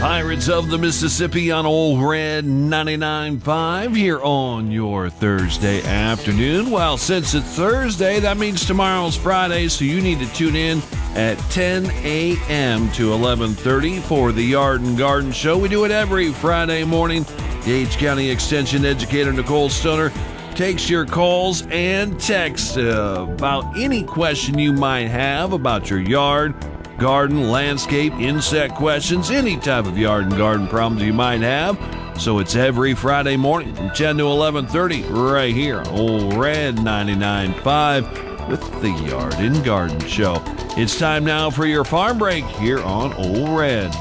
Pirates of the Mississippi on Old Red 99.5 here on your Thursday afternoon. Well, since it's Thursday, that means tomorrow's Friday, so you need to tune in at 10 a.m. to 11:30 for the Yard and Garden Show. We do it every Friday morning. Gage County Extension Educator Nicole Stoner takes your calls and texts about any question you might have about your yard, garden, landscape, insect questions, any type of yard and garden problems you might have. So it's every Friday morning from 10 to 11:30 right here on Old Red 99.5 with the Yard and Garden Show. It's time now for your farm break here on Old Red.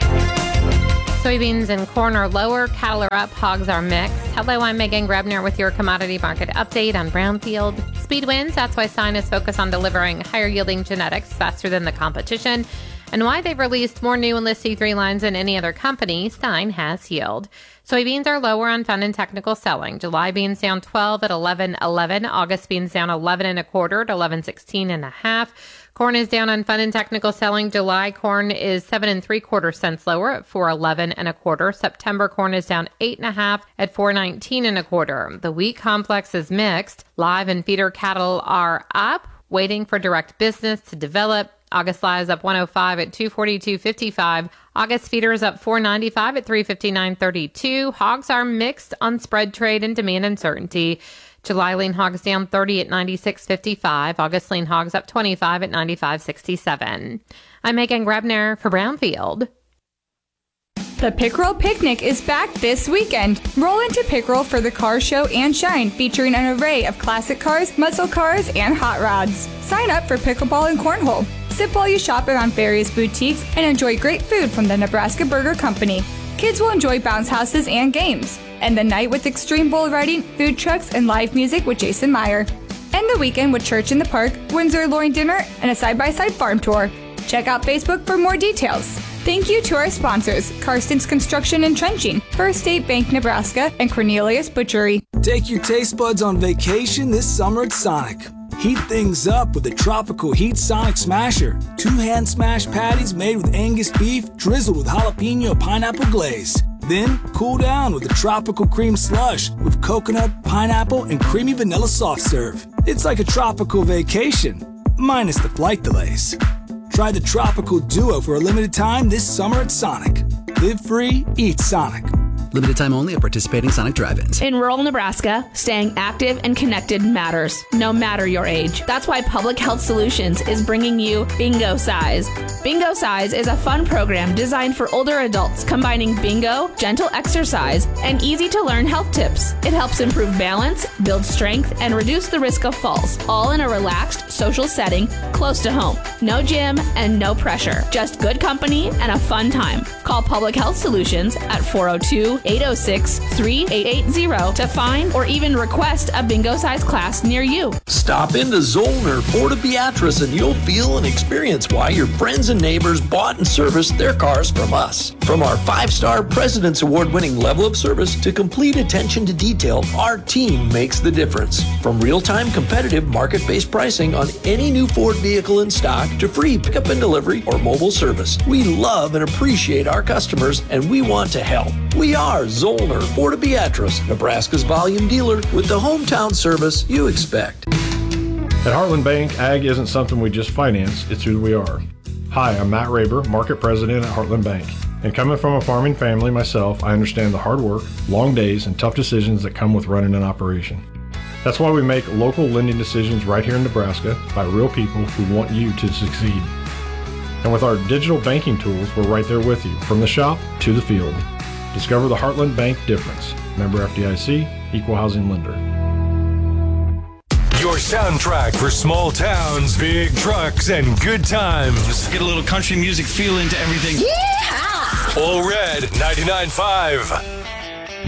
Soybeans and corn are lower, cattle are up, hogs are mixed. Hello, I'm Megan Grebner with your commodity market update on Brownfield. Speed wins, that's why Stein is focused on delivering higher yielding genetics faster than the competition. And why they've released more new Enlist C3 lines than any other company, Stein has yield. Soybeans are lower on fun and technical selling. July beans down 12 at 11.11. August beans down 11.25 at 11.16.5. Corn is down on fun and technical selling. July corn is 7 3/4 cents lower at 4.11 1/4. September corn is down 8.5 at 4.19 1/4. The wheat complex is mixed. Live and feeder cattle are up, waiting for direct business to develop. August live is up 105 at 242.55. August feeder is up 495 at 359.32. Hogs are mixed on spread trade and demand uncertainty. July lean hogs down 30 at 96.55. August lean hogs up 25 at 95.67. I'm Megan Grebner for Brownfield. The Pickerel Picnic is back this weekend. Roll into Pickerel for the car show and shine, featuring an array of classic cars, muscle cars, and hot rods. Sign up for pickleball and cornhole. Sip while you shop around various boutiques and enjoy great food from the Nebraska Burger Company. Kids will enjoy bounce houses and games. End the night with extreme bull riding, food trucks, and live music with Jason Meyer. End the weekend with church in the park, Windsor loin dinner, and a side-by-side farm tour. Check out Facebook for more details. Thank you to our sponsors, Karsten's Construction and Trenching, First State Bank Nebraska, and Cornelius Butchery. Take your taste buds on vacation this summer at Sonic. Heat things up with the Tropical Heat Sonic Smasher. 2 hand smash patties made with Angus beef, drizzled with jalapeno pineapple glaze. Then cool down with the Tropical Cream Slush with coconut, pineapple, and creamy vanilla soft serve. It's like a tropical vacation, minus the flight delays. Try the Tropical Duo for a limited time this summer at Sonic. Live free, eat Sonic. Limited time only at participating Sonic drive-ins. In rural Nebraska, staying active and connected matters, no matter your age. That's why Public Health Solutions is bringing you Bingo Size. Bingo Size is a fun program designed for older adults, combining bingo, gentle exercise, and easy-to-learn health tips. It helps improve balance, build strength, and reduce the risk of falls, all in a relaxed, social setting close to home. No gym and no pressure, just good company and a fun time. Call Public Health Solutions at 402-806-3880 to find or even request a bingo size class near you. Stop into Zollner, Fort of Beatrice, and you'll feel and experience why your friends and neighbors bought and serviced their cars from us. From our 5-star President's Award-winning level of service to complete attention to detail, our team makes the difference. From real-time competitive market-based pricing on any new Ford vehicle in stock to free pickup and delivery or mobile service, we love and appreciate our customers, and we want to help. We are Zollner, Fort of Beatrice, Nebraska's volume dealer with the hometown service you expect. At Heartland Bank, ag isn't something we just finance, it's who we are. Hi, I'm Matt Raber, Market President at Heartland Bank. And coming from a farming family myself, I understand the hard work, long days, and tough decisions that come with running an operation. That's why we make local lending decisions right here in Nebraska by real people who want you to succeed. And with our digital banking tools, we're right there with you, from the shop to the field. Discover the Heartland Bank difference. Member FDIC, Equal Housing Lender. Your soundtrack for small towns, big trucks, and good times. Get a little country music feel into everything. Yeehaw! All Red 99.5.